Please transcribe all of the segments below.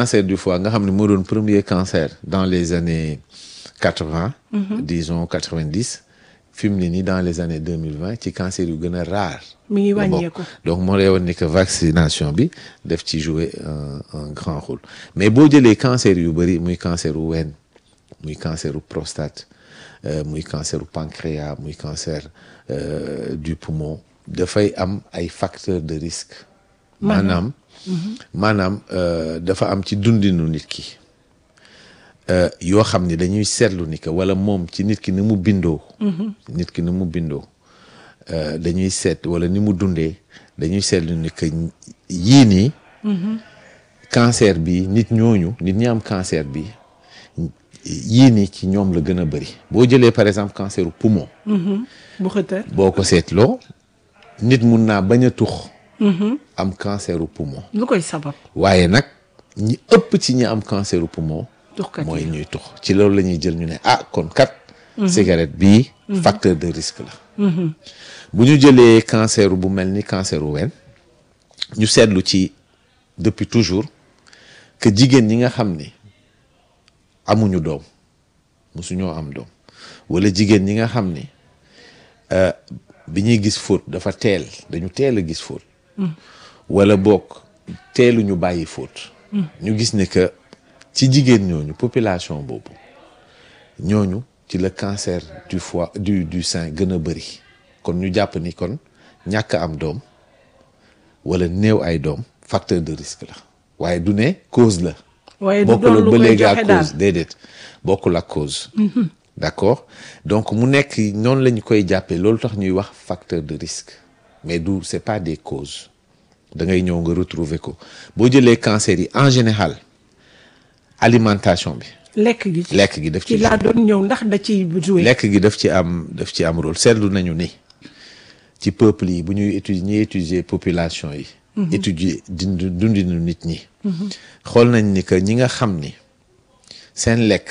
cancer du foie nga xam ne moo doon premier cancer dans les années 80 disons 90 fi mu ne nii dans les années 2020 ci cancer yu gën a rare mi ngi wàññeeku donc moo lay woon ni que vaccination bi def ci jouer un grand rôle mais boo jëlee cancer yu bëri muy cancer u ween muy cancer u prostate muy cancer u pancréas muy cancer du poumon dafay am ay facteurs de risque maanaam dafa am ci dundinu nit ki yoo xam ni dañuy seetlu ni que wala moom ci nit ki ni mu bindoo nit ki ni mu bindoo dañuy seet wala ni mu dundee dañuy seetlu ni que yii nii cancer bi nit ñi am cancer bi yii nii ci ñoom la gën a bëri boo jëlee par exemple cancer u poumon bu xëtër boo ko seetloo nit mun naa bañ a tux am cancer u poumon lu koy sabab waaye nag ñi ëpp ci ñi am cancer u poumon tuxkat mooy ñuy tux ci loolu la ñuy jël ñu ne kon kat cigarette bii facteur de risque la bu ñu jëlee cancer bu mel ni cancer u ween ñu seetlu ci depuis toujours que jigéen ñi nga xam ni amuñu doom musuñoo am doom wala jigéen ñi nga xam ni bi ñuy gis fóot dafa dañu teel a gis fóot wala boog teeluñu bàyyi fóot ñu gis ne que ci jigéen ñooñu population boobu ñooñu ci la cancer du foie du sein gën a bëri kon ñu jàpp ni kon ñàkk am doom wala néew ay doom facteur de risque la waaye du ne cause la waaye du bokkul doon lu ba koy léegi joxe ak daal cause déedéet bokkul ak cause d'accord donc mu nekk noonu la ñu koy jàppee loolu tax ñuy wax facteur de risque mais c'est pas des causes da ngay ñëw nga retrouver ko boo jëlee cancer yi en général alimentation bi lekk gi daf ci laa doon ñëw ndax da ci joué lekk gi daf ci am rôle seetlu nañu ni ci peuple yi bu ñuy étudier population yi étudier dundinu nit ñi xool nañ ni que ñi nga xam ni seen lekk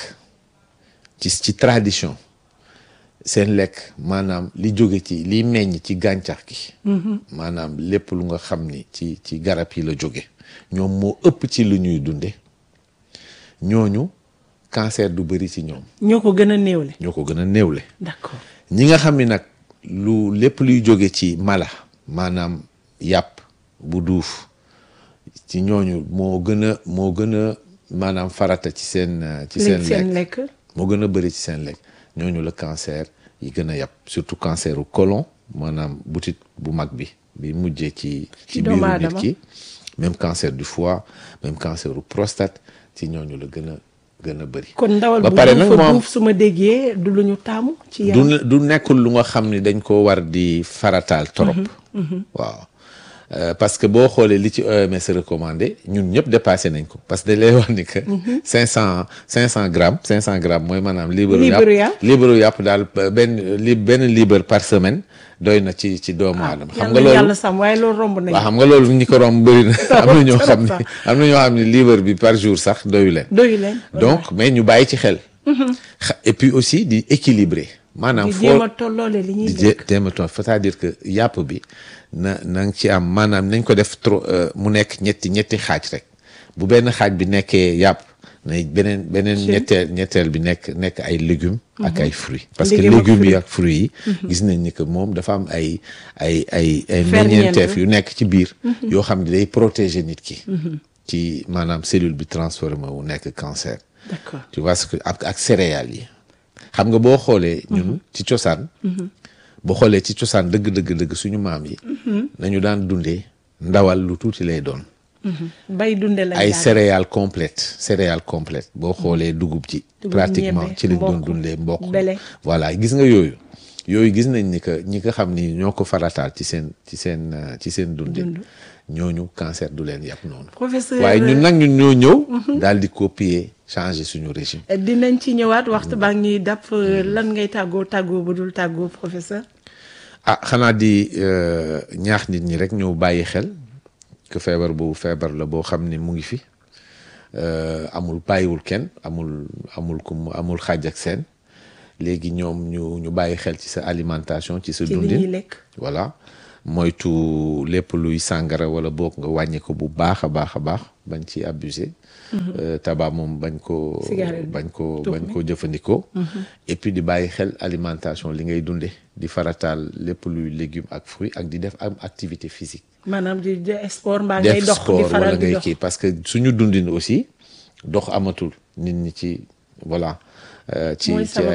ci tradition seen lekk maanaam li jóge ci liy meññ ci gàncax gi maanaam lépp lu nga xam ni ci garab yi la jóge ñoom moo ëpp ci lu ñuy dunde ñooñu cancer du bëri ci ñoom ñoo ko gën a néewle d'accord ñi nga xam ni nag lépp luy jóge ci mala maanaam yàpp bu duuf ci ñooñu moo gën a maanaam farata ci seen lekk moo gën a bëri ci seen lekk ñooñu la cancer yi gën a yàpp surtout cancer u côlon maanaam butit bu mag bi mujjee ci biiru nit ki même cancer du foie même cancer u prostate ci ñooñu la gën a bëri. kon ndawal bu duuf su ma déggee du lu ñu taamu ci yaram du nekkul lu nga xam ni dañ ko war di farataal trop waaw parce que boo xoolee li ci OMS recommandé ñun ñëpp dépassé nañ ko parce que dañ lay wax ni que 500 grammes mooy maanaam libre yàpp daal benn libre par semaine doy na ci doomu aadama xam nga loolu yàlla sam waaye loolu romb nañ waaw xam nga loolu ñi ko romb bëri na am na ñoo xam ne libre bi par jour sax doyu leen donc mais ñu bàyyi ci xel et puis aussi di équilibrer maanaam di jéem a tolloole li ñuy lekk c'est-à-dire que yàpp bi na nga ci am maanaam nañ ko def trop mu nekk ñetti xaaj rek bu benn xaaj bi nekkee yàpp na beneen ñetteel bi nekk ay légumes ak ay fruits parce que légumes yi ak fruits yi gis nañ ni que moom dafa am ay meññeenteef yu nekk ci biir yoo xam ne day protéger nit ki ci maanaam cellule bi transformé wu nekk cancer d'accord tu vois ce que ak céréales yi xam nga boo xoolee ñun ci cosaan boo xoolee ci cosaan dëgg suñu maam yi nañu daan dundee ndawal lu tuuti lay doon bay dunde la ay céréales complètes boo xoolee dugub ci pratiquement ci lañ doon dundee mboq voilà gis nga yooyu gis nañ ni que ñi nga xam ni ñoo ko farataal ci seen dundin ñooñu cancer du leen yàpp noonu professeur waaye ñun ñoo ñëw daal di copier changer suñu régime dinañ ci ñëwaat waxtu baa ngi ñuy dàpp lan ngay tàggoo bu dul tàggoo professeur xanaa di ñaax nit ñi rek ñëw bàyyi xel que feebar boobu feebar la boo xam ne mu ngi fi amul bàyyiwul kenn amul xaaj ak seen léegi ñoom ñu bàyyi xel ci sa alimentation ci sa dundin lekk voilà moytu lépp luy sàngara wala boog nga wàññi ko bu baax a baax bañ ci abuser. tabac moom bañ ko jëfandikoo. et puis di bàyyi xel alimentation li ngay dunde di farataal lépp luy légumes ak fruits ak di def am activité physique. maanaam di sport mbaa ngay dox di faral di dox parce que suñu dundin aussi dox amatul nit ñi ci voilà. ci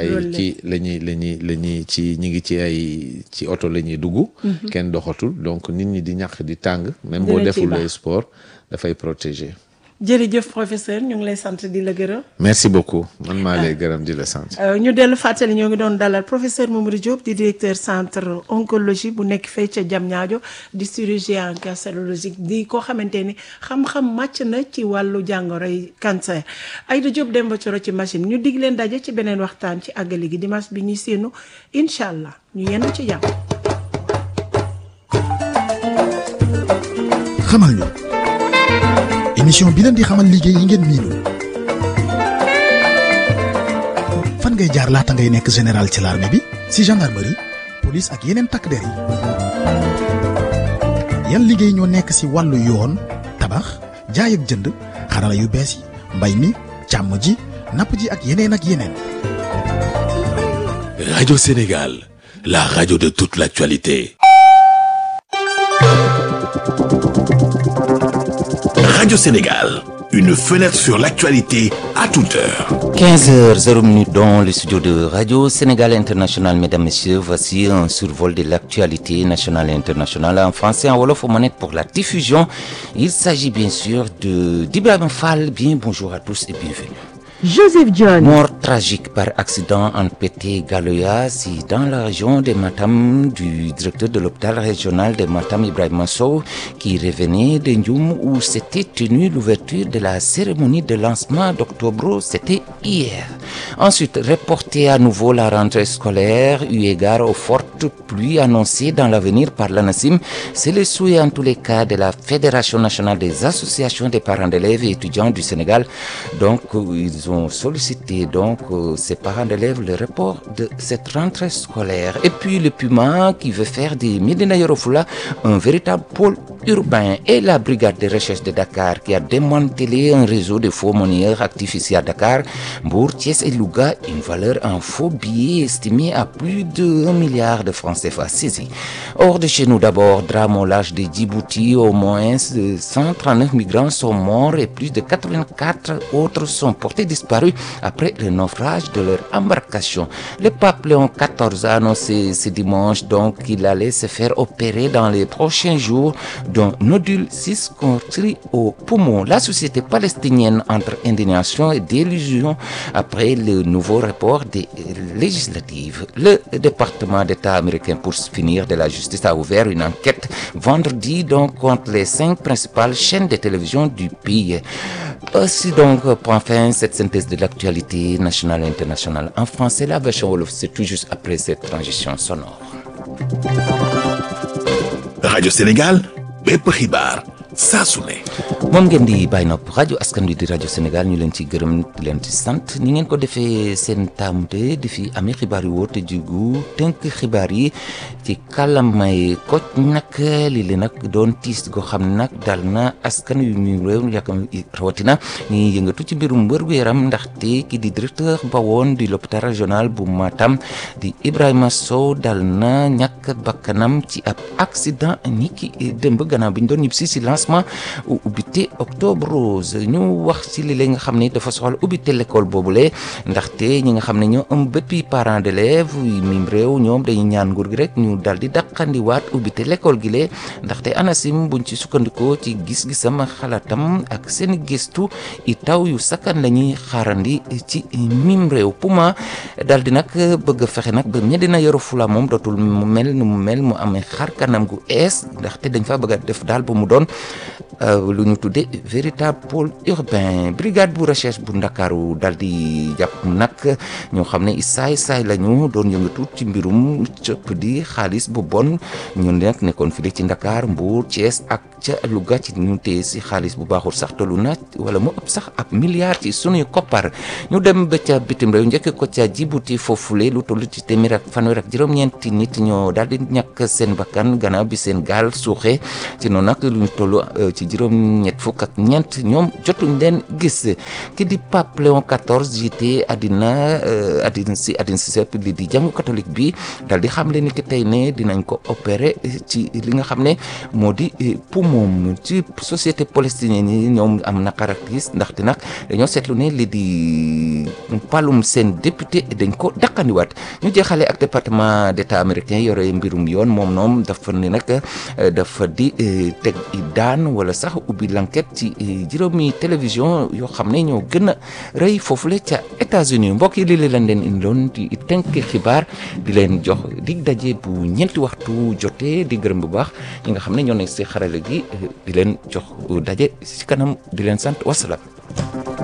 ñi ngi ci oto la ñuy dugg. kenn doxatul donc nit ñi di ñàkk di tàng. même boo defulee sport dafay protéger. jërëjëf professeur ñu ngi lay sant di la gërëm. merci beaucoup man maa lay gërëm di la sant. ñu dellu fàttali ñoo ngi doon dalal professeur Mamadou Diop di directeur centre oncologie bu nekk fee ca Diamniadio di chirurgien cancérologique di koo xamante ni xam-xam màcc na ci wàllu jàngoroy cancer. Aïda Diop Demba Thioro ci machine ñu dig leen daje ci beneen waxtaan ci àggali gi dimanche bi ñuy séenu incha allah ñu yendu ci jàmm. xamal ñu. émission bi leen di xamal liggéey yi ngeen miinul fan ngay jaar laata ngay nekk général ci l'armée bi si gendarmerie police ak yeneen takk der yi yan liggéey ñoo nekk si wàllu yoon tabax jaay ak jënd xarala yu bees yi mbay mi càmm ji napp ji ak yeneen ak yeneen. Radio Sénégal, la radio de toute l'actualité. Radio Sénégal, une fenêtre sur l'actualité à toute heure. 15h00 dans le studio de Radio Sénégal International. Mesdames, Messieurs, voici un survol de l'actualité nationale et internationale en français, en wolof, aux manettes pour la diffusion. Il s'agit bien sûr d'Ibrahima Fall. Bien, bonjour à tous et bienvenue. Joseph John. Mort tragique par accident en Pété Galoya, c'est dans la région de Matam, du directeur de l'hôpital régional de Matam, Ibrahima Sow, qui revenait de Ndioum où s'était tenue l'ouverture de la cérémonie de lancement d'Octobre, c'était hier. Ensuite, reporter à nouveau la rentrée scolaire, eu égard aux fortes pluies annoncées dans l'avenir par l'ANACIM. C'est le souhait en tous les cas de la Fédération nationale des associations des parents d'élèves et étudiants du Sénégal. Donc, ils ont sollicité ces parents d'élèves le report de cette rentrée scolaire. Et puis le Puma qui veut faire de Médina Yoro Foulah un véritable pôle urbain, et la brigade de recherche de Dakar qui a démantelé un réseau de faux monnayeurs actifs ici à Dakar, Mbour, Thiès et Louga, une valeur en faux billets estimée à plus de 1 milliard de francs CFA saisis. Hors de chez nous d'abord, drame au large de Djibouti, au moins 139 migrants sont morts et plus de 84 autres sont portés disparus après le naufrage de leur embarcation. Le pape Léon XIV a annoncé ce dimanche donc qu'il allait se faire opérer dans les prochains jours d'un nodule cisconstruit au poumon. La société palestinienne entre indignation et délusion après le nouveau report des législatives. Le département d'État américain, pour finir, de la justice a ouvert une enquête vendredi donc contre les 5 principales chaînes de télévision du pays. Aussi donc prend fin cette synthèse de l'actualité nationale et internationale en français. La version wolof, c'est tout juste après cette transition sonore. Radio Sénégal, bépp xibaar saa su ne. moom ngeen di bàyyi nopp rajo askan wi di rajo Sénégal, ñu leen ci gërëm di leen ci sant ni ngeen ko defee seen taamte di fi amee xibaar yu wóor te jigu tënk xibaar yi ci kàllamay Kocc nag li nag doon tiis goo xam ne nag dal na askan wi mu réew yakam rawatina ñi yëngatu ci mbirum wér-gu-yaram ndaxte ki di directeur ba woon di l'hôpital régional bu Matam di Ibrahima Sow dal na ñàkk bakkanam ci ab accident ni ki démb gannaaw bi ñu doon ñibbisi si lancement ubbite Octobre Rose. ñu wax ci li nga xam ne dafa soxal ubbite l'école boobule ndaxte ñi nga xam ne ñoo am béppi parents d'élèves mim réew ñoom dañuy ñaan nguur gi rek ñu dal di dàqandiwaat ubbite l'école gi lee ndaxte ANACIM buñ ci sukkandikoo ci gis-gisam xalaatam ak seen gëstu i taw yu sakkan la ñuy xaarandi ci mim réew. Puma dal di nag bëgg fexe nag ba Médina Yoro Foulah moom dootul mu mel nu mu mel mu amee xar kanam gu ees ndaxte dañ fa bëgg a def daal ba mu doon lu ñu tuddee véritable pôle urbain. Brigade bu recherche bu Ndakaaru dal di jàpp nag ñoo xam ne saay lañu doon yëngatu ci mbirum cëpp di xaalis bu bon ñu nekk nekkoon fii ci Ndakaar, Mbour, Thiès ak ca Louga ci ñu téye si xaalis bu baaxul sax tollu na wala mu ëpp sax ab milliard ci sunuy koppar ñu dem ba ca bitim réew njëkk ko ca Djibouti foofule lu toll ci téeméer ak fanweer ak juróom-ñeenti nit ñoo daal di ñàkk seen bakkan gannaaw bi seen gaal suuxee ci noonu nag lu ñu toll ci juróom-ñett fukk ak ñeent ñoom jotuñ leen gis ki di Pape Léon XIV jiite àddina si sepp li di jàngu catholique bi daal di xam le ni ki tey ne dinañ ko opérer ci li nga xam ne moo di poumon ci société palestinienne yi ñoom am na caractère ndaxte nag dañoo seetlu ne li di palum seen député dañ ko dakkandiwaat ñu jeexale ak département d'état américain yore mbirum yoon moom dafa ne nag dafa di teg daan wala sax ubbi l'enquête ci juróomi télévision yoo xam ne ñoo gën a rëy foofule ca États-Unis mbokk yi lii leen leen indiloon di tënk xibaar di leen jox dig daje bu ñeenti waxtu jotee di gërëm bu baax ñi nga xam ne ñoo nekk si xarale gi di leen jox daje si kanam di leen sant wasalaam